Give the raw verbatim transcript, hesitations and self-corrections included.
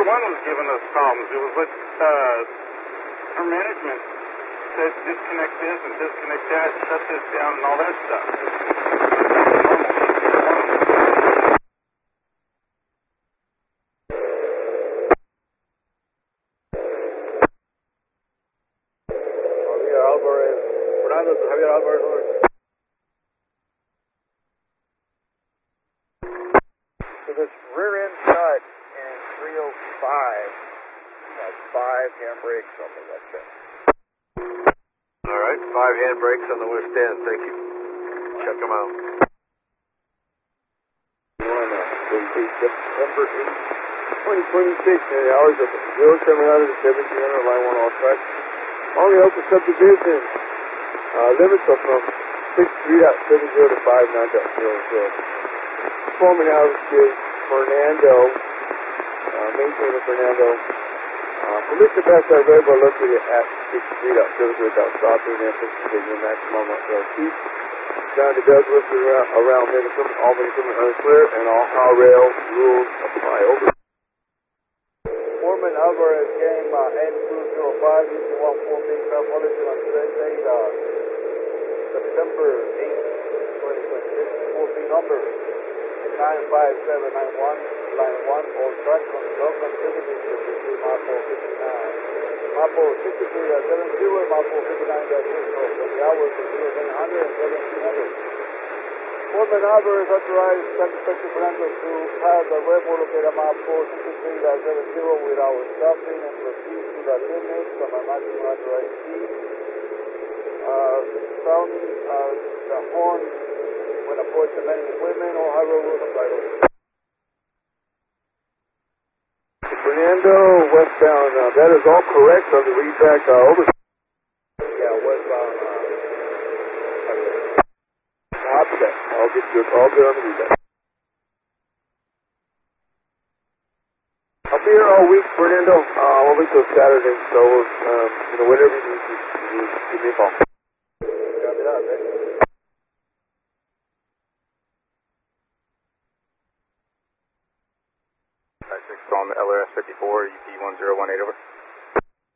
one was giving us problems. It was like uh, her management said disconnect this and disconnect that, shut this down and all that stuff. Javier Alvarez. Fernando, Javier Alvarez. So this rear end shot in three oh five has five handbrakes on the left end. All right, five handbrakes on the west end. Thank you. Check them out. On uh, September eighth, twenty twenty-six, and the hours of zero seven hundred to seventeen hundred, line one all tracks. On the open subdivision, uh, limits are from six three point seven zero to five nine point zero zero. Performing average is Fernando, uh, maintainer Fernando. Uh, permit to pass that red bar located at six three point seven zero without stopping and taking maximum uh, speed. Down to Douglas around, around Minnesota, all Minnesota unclear, and all how rail rules apply. Over. Foreman Alvarez game uh, N two zero five, using one four big calculation on Thursday, uh, September eighth, twenty twenty-six, four big number nine five seven nine one, line one, all track from Logan Television between Mapo fifty-nine. Mapo sixty-three at seven zero, Mapo fifty-nine at six zero, for the hours of seven hundred and seventeen hundred. Foreman Alvarez authorized Satisfaction Fernando to have the rebel located at Mapo sixty-three at seven zero without stopping and proceed to the limits of a maximum authorized speed. Uh, sounding uh, the horn when approaching main equipment or high road rules apply. Fernando, westbound, uh, that is all correct on the retrack, uh, over. Yeah, westbound, uh, copy that. I'll get you all good on the retrack. I'll be here all week, Fernando, uh, all week till Saturday, so, um, you know, whatever you need, you need, give me a call. Copy that, man. On the L R S fifty-four, U P one zero one eight, over.